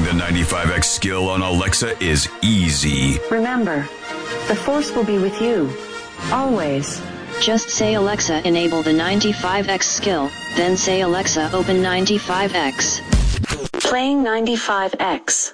the 95X skill on Alexa is easy. Remember, the Force will be with you. Always. Just say Alexa enable the 95X skill, then say Alexa open 95X. Playing 95X.